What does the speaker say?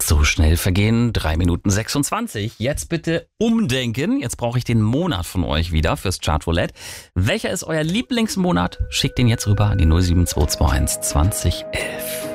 So schnell vergehen 3 Minuten 26. Jetzt bitte umdenken. Jetzt brauche ich den Monat von euch wieder fürs Chartroulette. Welcher ist euer Lieblingsmonat? Schickt den jetzt rüber an die 07221 2011.